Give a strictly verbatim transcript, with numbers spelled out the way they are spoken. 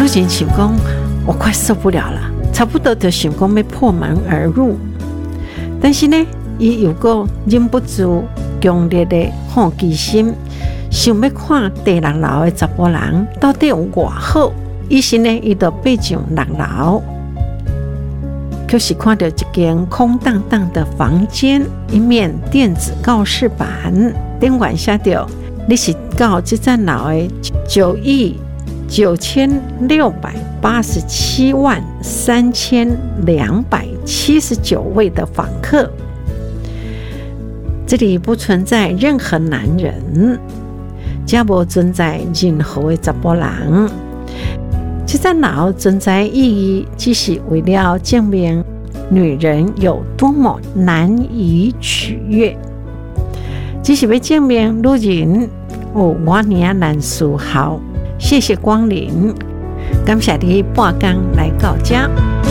女人想讲，我快受不了了，差不多就想讲要破门而入。但是呢，伊又个忍不住强烈的好奇心，想要看第六楼的查甫人到底有偌好。于是呢，伊就爬上六楼，就是看到一间空荡荡的房间，一面电子告示板，顶管写着：你是到这层楼的九亿九千六百八十七万三千两百七十九位的访客。这里不存在任何男人，也无存在任何的查甫人。这层楼存在意义，只是为了证明女人有多么难以取悦，只是要证明女人有我尔难伺候。谢谢光临，感谢你半工来到这。